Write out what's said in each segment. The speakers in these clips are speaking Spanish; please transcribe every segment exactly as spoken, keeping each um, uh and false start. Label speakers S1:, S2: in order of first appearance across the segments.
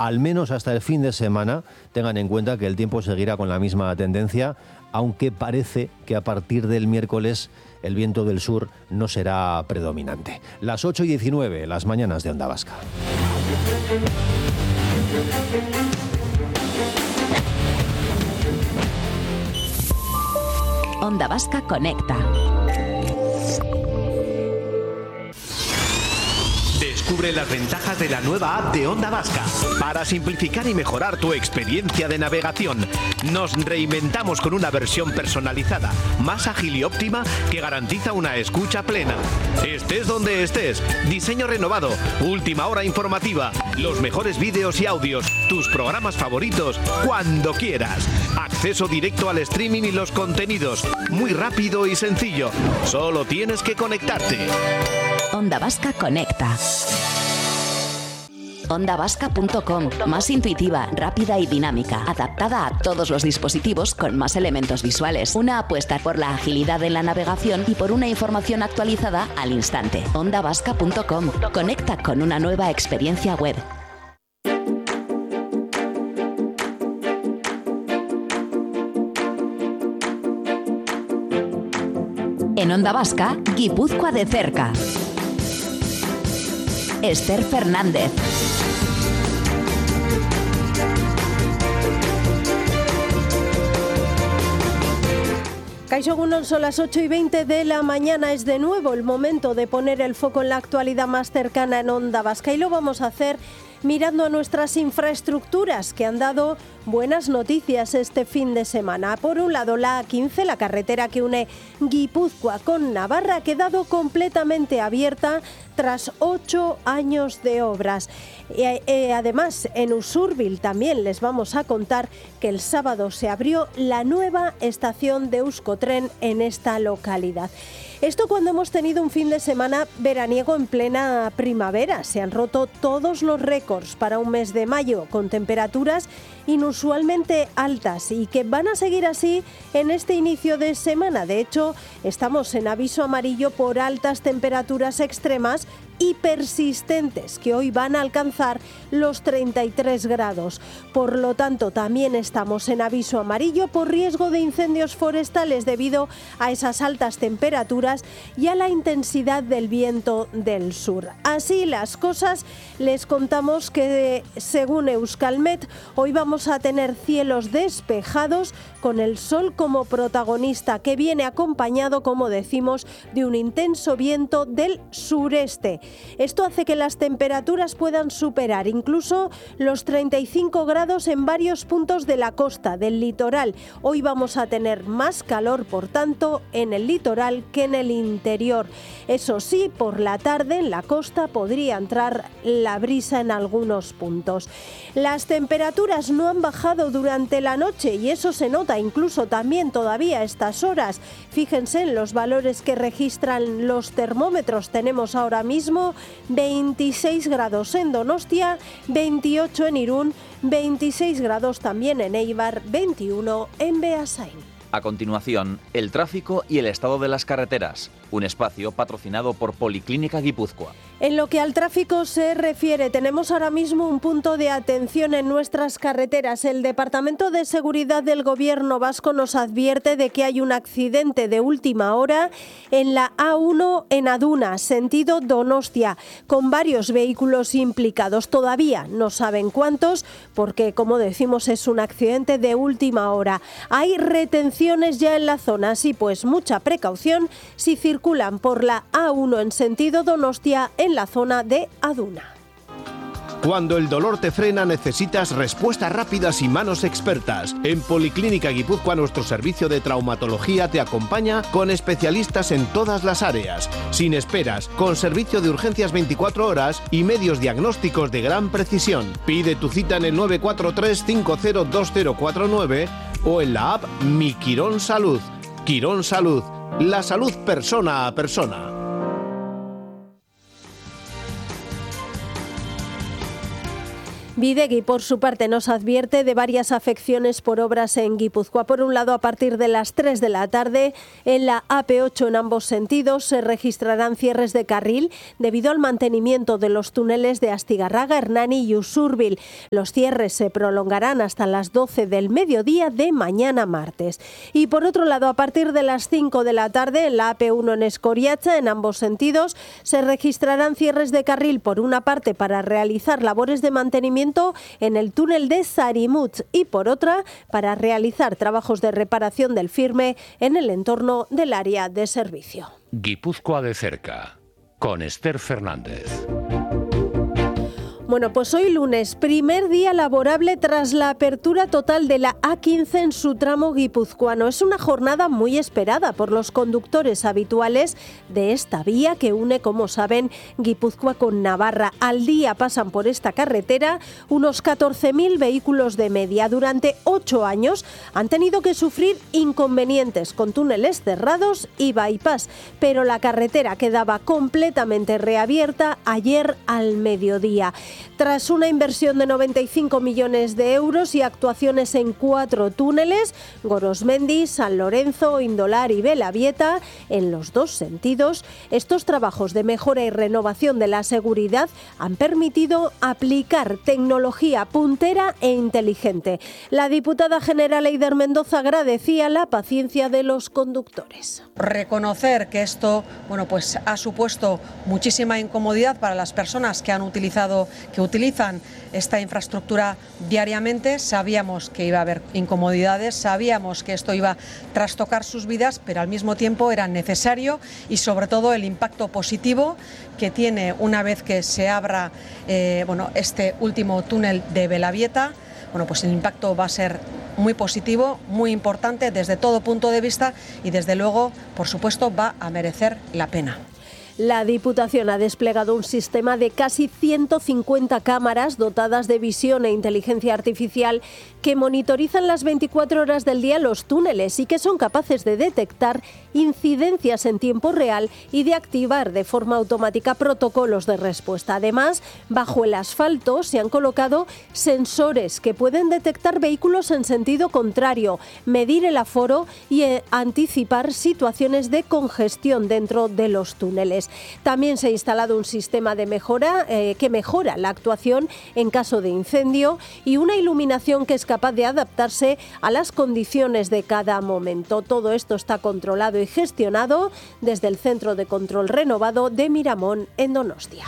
S1: al menos hasta el fin de semana. Tengan en cuenta que el tiempo seguirá con la misma tendencia, aunque parece que a partir del miércoles el viento del sur no será predominante. Las ocho y diecinueve, las mañanas de Onda Vasca.
S2: Onda Vasca Conecta.
S3: Descubre las ventajas de la nueva app de Onda Vasca. Para simplificar y mejorar tu experiencia de navegación, nos reinventamos con una versión personalizada, más ágil y óptima que garantiza una escucha plena. Estés donde estés, diseño renovado, última hora informativa, los mejores vídeos y audios, tus programas favoritos, cuando quieras. Acceso directo al streaming y los contenidos, muy rápido y sencillo. Solo tienes que conectarte.
S2: Onda Vasca Conecta. onda vasca punto com, más intuitiva, rápida y dinámica, adaptada a todos los dispositivos con más elementos visuales. Una apuesta por la agilidad en la navegación y por una información actualizada al instante. onda vasca punto com. Conecta con una nueva experiencia web. En Onda Vasca, Guipúzcoa de cerca. Esther Fernández.
S4: Kaixo Egunon, son las ocho y veinte de la mañana. Es de nuevo el momento de poner el foco en la actualidad más cercana en Onda Vasca, y lo vamos a hacer mirando a nuestras infraestructuras, que han dado buenas noticias este fin de semana. Por un lado, la A quince, la carretera que une Guipúzcoa con Navarra, ha quedado completamente abierta tras ocho años de obras. Y, eh, además, en Usurbil también les vamos a contar que el sábado se abrió la nueva estación de Euskotren en esta localidad. Esto cuando hemos tenido un fin de semana veraniego en plena primavera. Se han roto todos los récords para un mes de mayo, con temperaturas inusualmente altas y que van a seguir así en este inicio de semana. De hecho, estamos en aviso amarillo por altas temperaturas extremas y persistentes, que hoy van a alcanzar los treinta y tres grados. Por lo tanto, también estamos en aviso amarillo por riesgo de incendios forestales debido a esas altas temperaturas y a la intensidad del viento del sur. Así las cosas, les contamos que según Euskalmet, hoy vamos a tener cielos despejados con el sol como protagonista, que viene acompañado, como decimos, de un intenso viento del sureste. Esto hace que las temperaturas puedan superar incluso los treinta y cinco grados en varios puntos de la costa, del litoral. Hoy vamos a tener más calor, por tanto, en el litoral que en el interior. Eso sí, por la tarde en la costa podría entrar la brisa en algunos puntos. Las temperaturas no han bajado durante la noche y eso se nota incluso también todavía a estas horas. Fíjense en los valores que registran los termómetros. Tenemos ahora mismo veintiséis grados en Donostia, veintiocho en Irún, veintiséis grados también en Eibar, veintiuno en Beasain.
S5: A continuación, el tráfico y el estado de las carreteras. Un espacio patrocinado por Policlínica Guipúzcoa.
S4: En lo que al tráfico se refiere, tenemos ahora mismo un punto de atención en nuestras carreteras. El Departamento de Seguridad del Gobierno Vasco nos advierte de que hay un accidente de última hora en la A uno en Aduna, sentido Donostia, con varios vehículos implicados. Todavía no saben cuántos, porque, como decimos, es un accidente de última hora. Hay retenciones ya en la zona, así pues mucha precaución si circulan por la A uno en sentido Donostia en la zona de Aduna.
S3: Cuando el dolor te frena, necesitas respuestas rápidas y manos expertas. En Policlínica Guipúzcoa, nuestro servicio de traumatología te acompaña con especialistas en todas las áreas, sin esperas, con servicio de urgencias veinticuatro horas y medios diagnósticos de gran precisión. Pide tu cita en el nueve cuatro tres cinco cero dos cero cuatro nueve o en la app Mi Quirón Salud. Quirón Salud, la salud persona a persona.
S4: Bidegi, por su parte, nos advierte de varias afecciones por obras en Guipúzcoa. Por un lado, a partir de las tres de la tarde, en la A P ocho en ambos sentidos se registrarán cierres de carril debido al mantenimiento de los túneles de Astigarraga, Hernani y Usurbil. Los cierres se prolongarán hasta las doce del mediodía de mañana martes. Y por otro lado, a partir de las cinco de la tarde, en la A P uno en Escoriacha, en ambos sentidos, se registrarán cierres de carril por una parte para realizar labores de mantenimiento en el túnel de Sarimutz y por otra para realizar trabajos de reparación del firme en el entorno del área de servicio.
S6: Guipúzcoa de cerca, con Esther Fernández.
S4: Bueno, pues hoy lunes, primer día laborable tras la apertura total de la A quince en su tramo guipuzcoano. Es una jornada muy esperada por los conductores habituales de esta vía que une, como saben, Guipúzcoa con Navarra. Al día pasan por esta carretera unos catorce mil vehículos de media. Durante ocho años han tenido que sufrir inconvenientes con túneles cerrados y bypass, pero la carretera quedaba completamente reabierta ayer al mediodía. Tras una inversión de noventa y cinco millones de euros y actuaciones en cuatro túneles, Gorosmendi, San Lorenzo, Indolar y Belavieta, en los dos sentidos, estos trabajos de mejora y renovación de la seguridad han permitido aplicar tecnología puntera e inteligente. La diputada general Eider Mendoza agradecía la paciencia de los conductores.
S7: Reconocer que esto, bueno, pues ha supuesto muchísima incomodidad para las personas que han utilizado que utilizan esta infraestructura diariamente. Sabíamos que iba a haber incomodidades, sabíamos que esto iba a trastocar sus vidas, pero al mismo tiempo era necesario y sobre todo el impacto positivo que tiene una vez que se abra eh, bueno, este último túnel de Belavieta. Bueno, pues el impacto va a ser muy positivo, muy importante desde todo punto de vista y desde luego, por supuesto, va a merecer la pena.
S4: La Diputación ha desplegado un sistema de casi ciento cincuenta cámaras dotadas de visión e inteligencia artificial que monitorizan las veinticuatro horas del día los túneles y que son capaces de detectar incidencias en tiempo real y de activar de forma automática protocolos de respuesta. Además, bajo el asfalto se han colocado sensores que pueden detectar vehículos en sentido contrario, medir el aforo y eh, anticipar situaciones de congestión dentro de los túneles. También se ha instalado un sistema de mejora eh, que mejora la actuación en caso de incendio y una iluminación que es capaz de adaptarse a las condiciones de cada momento. Todo esto está controlado y gestionado desde el Centro de Control Renovado de Miramón en Donostia.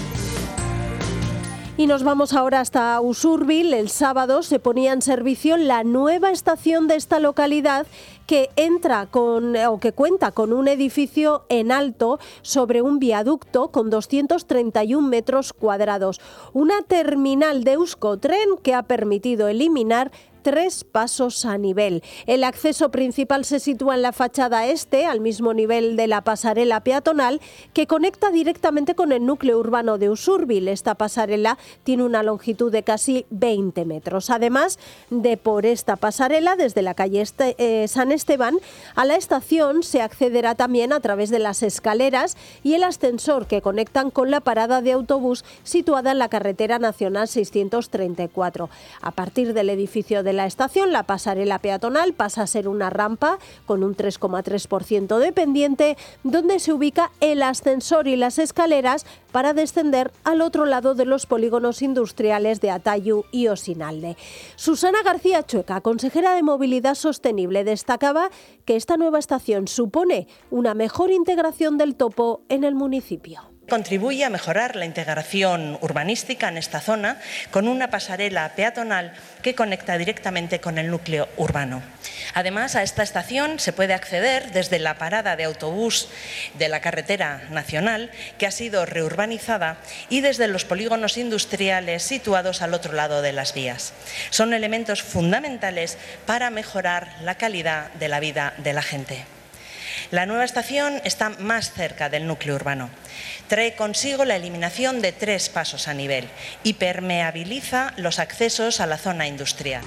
S4: Y nos vamos ahora hasta Usurbil. El sábado se ponía en servicio la nueva estación de esta localidad que entra con o que cuenta con un edificio en alto sobre un viaducto con doscientos treinta y un metros cuadrados. Una terminal de Euskotren que ha permitido eliminar tres pasos a nivel. El acceso principal se sitúa en la fachada este, al mismo nivel de la pasarela peatonal, que conecta directamente con el núcleo urbano de Usurbil. Esta pasarela tiene una longitud de casi veinte metros. Además de por esta pasarela, desde la calle este, eh, San Esteban a la estación se accederá también a través de las escaleras y el ascensor que conectan con la parada de autobús situada en la carretera nacional seiscientos treinta y cuatro. A partir del edificio de la estación, la pasarela peatonal pasa a ser una rampa con un tres coma tres por ciento de pendiente, donde se ubica el ascensor y las escaleras para descender al otro lado de los polígonos industriales de Atayu y Osinalde. Susana García Chueca, consejera de Movilidad Sostenible, destacaba que esta nueva estación supone una mejor integración del topo en el municipio.
S8: Contribuye a mejorar la integración urbanística en esta zona con una pasarela peatonal que conecta directamente con el núcleo urbano. Además, a esta estación se puede acceder desde la parada de autobús de la carretera nacional, que ha sido reurbanizada, y desde los polígonos industriales situados al otro lado de las vías. Son elementos fundamentales para mejorar la calidad de la vida de la gente. La nueva estación está más cerca del núcleo urbano. Trae consigo la eliminación de tres pasos a nivel y permeabiliza los accesos a la zona industrial.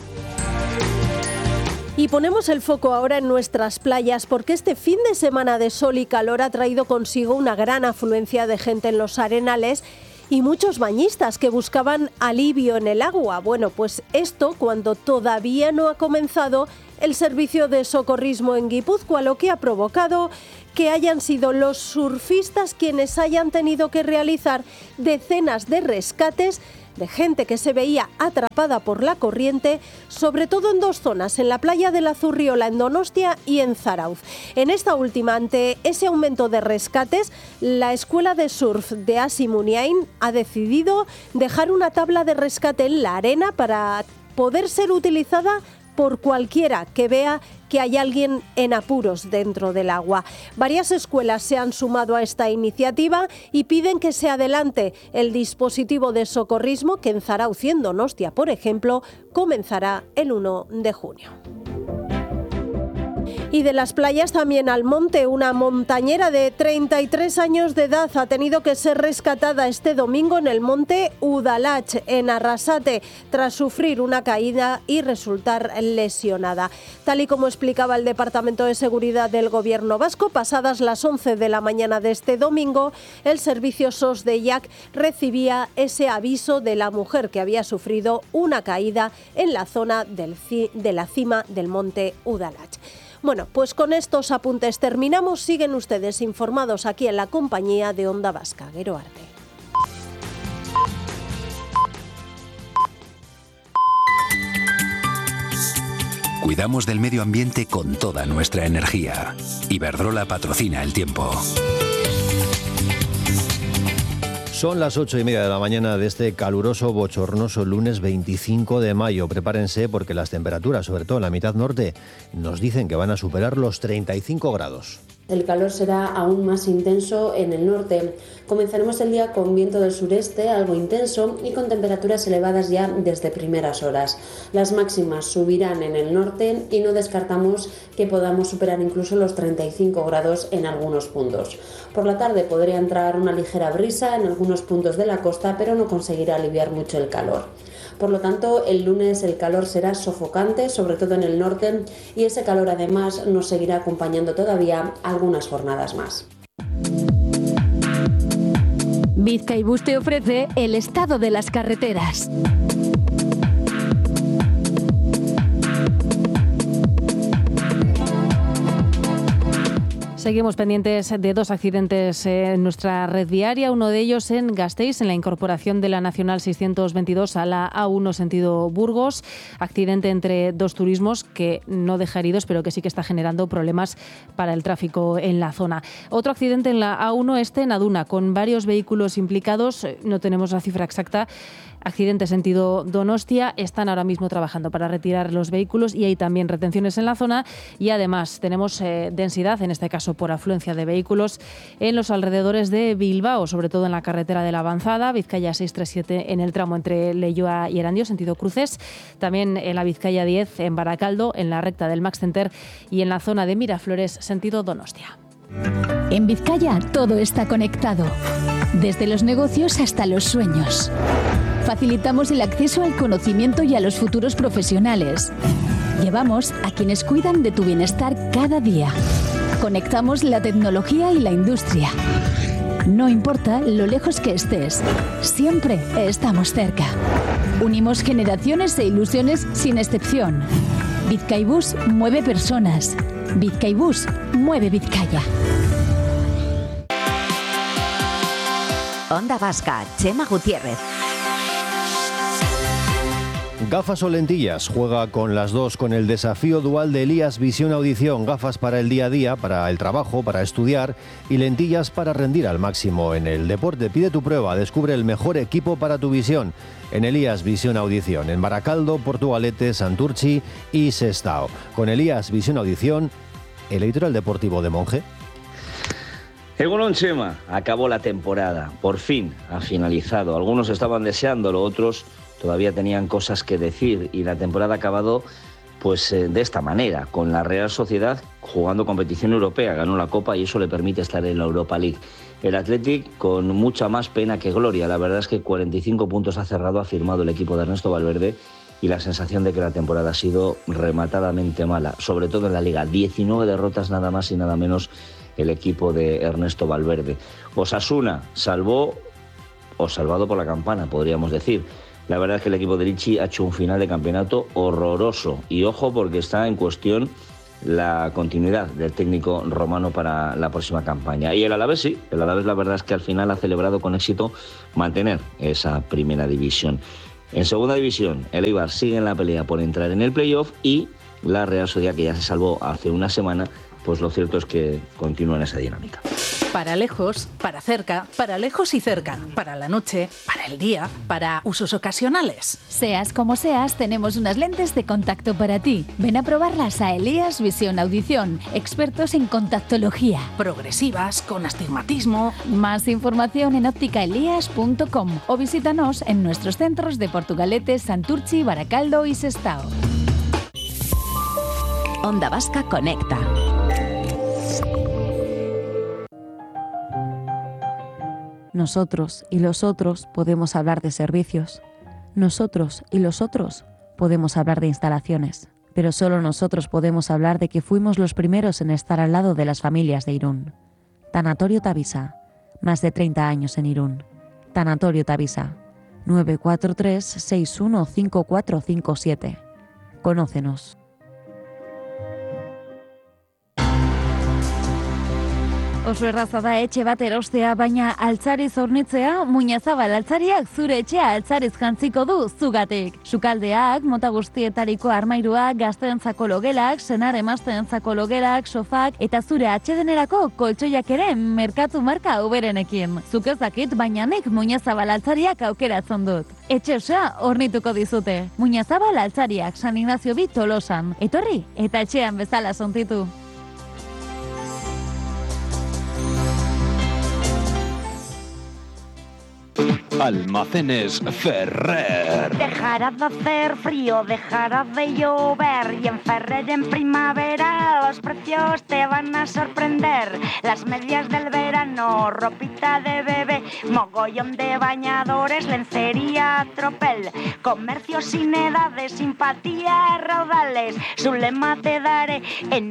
S4: Y ponemos el foco ahora en nuestras playas porque este fin de semana de sol y calor ha traído consigo una gran afluencia de gente en los arenales y muchos bañistas que buscaban alivio en el agua. Bueno, pues esto cuando todavía no ha comenzado el servicio de socorrismo en Guipúzcoa, lo que ha provocado que hayan sido los surfistas quienes hayan tenido que realizar decenas de rescates de gente que se veía atrapada por la corriente, sobre todo en dos zonas, en la playa de la Zurriola en Donostia y en Zarauz. En esta última, ante ese aumento de rescates, la Escuela de Surf de Asi Muniain ha decidido dejar una tabla de rescate en la arena para poder ser utilizada por cualquiera que vea que hay alguien en apuros dentro del agua. Varias escuelas se han sumado a esta iniciativa y piden que se adelante el dispositivo de socorrismo que en Zarauz y en Donostia, por ejemplo, comenzará el uno de junio. Y de las playas también al monte, una montañera de treinta y tres años de edad ha tenido que ser rescatada este domingo en el monte Udalach, en Arrasate, tras sufrir una caída y resultar lesionada. Tal y como explicaba el Departamento de Seguridad del Gobierno vasco, pasadas las once de la mañana de este domingo, el servicio S O S de I A C recibía ese aviso de la mujer que había sufrido una caída en la zona del, de la cima del monte Udalach. Bueno, pues con estos apuntes terminamos. Siguen ustedes informados aquí en la compañía de Onda Vasca. Gero arte.
S9: Cuidamos del medio ambiente con toda nuestra energía. Iberdrola patrocina el tiempo.
S1: Son las ocho y media de la mañana de este caluroso, bochornoso lunes veinticinco de mayo. Prepárense porque las temperaturas, sobre todo en la mitad norte, nos dicen que van a superar los treinta y cinco grados.
S10: El calor será aún más intenso en el norte. Comenzaremos el día con viento del sureste, algo intenso, y con temperaturas elevadas ya desde primeras horas. Las máximas subirán en el norte y no descartamos que podamos superar incluso los treinta y cinco grados en algunos puntos. Por la tarde podría entrar una ligera brisa en algunos puntos de la costa, pero no conseguirá aliviar mucho el calor. Por lo tanto, el lunes el calor será sofocante, sobre todo en el norte, y ese calor además nos seguirá acompañando todavía algunas jornadas más.
S11: Bizkaibus te ofrece el estado de las carreteras.
S12: Seguimos pendientes de dos accidentes en nuestra red viaria, uno de ellos en Gasteiz, en la incorporación de la Nacional seiscientos veintidós a la A uno sentido Burgos, accidente entre dos turismos que no deja heridos, pero que sí que está generando problemas para el tráfico en la zona. Otro accidente en la A uno este en Aduna, con varios vehículos implicados, no tenemos la cifra exacta. Accidente sentido Donostia, están ahora mismo trabajando para retirar los vehículos y hay también retenciones en la zona y además tenemos eh, densidad, en este caso por afluencia de vehículos, en los alrededores de Bilbao, sobre todo en la carretera de la Avanzada, Vizcaya seiscientos treinta y siete en el tramo entre Leioa y Erandio, sentido cruces, también en la Vizcaya diez en Baracaldo, en la recta del Max Center y en la zona de Miraflores, sentido Donostia.
S11: En Vizcaya todo está conectado, desde los negocios hasta los sueños. Facilitamos el acceso al conocimiento y a los futuros profesionales. Llevamos a quienes cuidan de tu bienestar cada día. Conectamos la tecnología y la industria. No importa lo lejos que estés, siempre estamos cerca. Unimos generaciones e ilusiones sin excepción. Bizkaibus mueve personas. Bizkaibus mueve Vizcaya.
S2: Onda Vasca, Chema Gutiérrez.
S1: Gafas o lentillas, juega con las dos con el desafío dual de Elías Visión Audición. Gafas para el día a día, para el trabajo, para estudiar y lentillas para rendir al máximo en el deporte. Pide tu prueba, descubre el mejor equipo para tu visión en Elías Visión Audición, en Baracaldo, Portugalete, Santurchi y Sestao. Con Elías Visión Audición, el editorial deportivo de Monje.
S13: Egunon Chema, acabó la temporada, por fin ha finalizado. Algunos estaban deseándolo, otros todavía tenían cosas que decir y la temporada ha acabado pues eh, de esta manera, con la Real Sociedad jugando competición europea, ganó la Copa y eso le permite estar en la Europa League. El Athletic con mucha más pena que gloria, la verdad es que cuarenta y cinco puntos ha cerrado, ha firmado el equipo de Ernesto Valverde y la sensación de que la temporada ha sido rematadamente mala, sobre todo en la Liga, diecinueve derrotas nada más y nada menos el equipo de Ernesto Valverde. Osasuna salvó o salvado por la campana, podríamos decir. La verdad es que el equipo de Lichi ha hecho un final de campeonato horroroso. Y ojo, porque está en cuestión la continuidad del técnico romano para la próxima campaña. Y el Alavés sí, el Alavés la verdad es que al final ha celebrado con éxito mantener esa primera división. En segunda división, el Eibar sigue en la pelea por entrar en el playoff y la Real Sociedad, que ya se salvó hace una semana, pues lo cierto es que continúa en esa dinámica.
S14: Para lejos, para cerca, para lejos y cerca, para la noche, para el día, para usos ocasionales.
S11: Seas como seas, tenemos unas lentes de contacto para ti. Ven a probarlas a Elías Visión Audición, expertos en contactología.
S14: Progresivas, con astigmatismo.
S11: Más información en óptica elías punto com o visítanos en nuestros centros de Portugalete, Santurchi, Baracaldo y Sestao.
S2: Onda Vasca Conecta.
S15: Nosotros y los otros podemos hablar de servicios. Nosotros y los otros podemos hablar de instalaciones. Pero solo nosotros podemos hablar de que fuimos los primeros en estar al lado de las familias de Irún. Tanatorio Tavisa. Más de treinta años en Irún. Tanatorio Tavisa. nueve cuatro tres, seis uno cinco cuatro cinco siete. Conócenos.
S16: Oso erraza da etxe bat erostea, baina altzariz hornitzea, Muñazabal altzariak zure etxea altzariz jantziko du zugatik. Sukaldeak, mota guztietariko armairuak, gazteentzako logelak, senar emazteentzako logelak, sofak eta zure atsedenerako koltsoiak ere merkatu marka uberenekin. Zuk ez dakit, baina nik Muñazabal altzariak aukeratzen dut. Etxe osoa hornituko dizute. Muñazabal altzariak, San Ignacio bi Tolosan. Etorri eta etxean bezala sontitu.
S17: Almacenes Ferrer.
S18: Dejará de hacer frío, dejará de llover y en Ferrer en primavera los precios te van a sorprender. Las medias del verano, ropita de bebé, mogollón de bañadores, lencería, tropel, comercio sin edades, simpatía, raudales. Su lema te daré en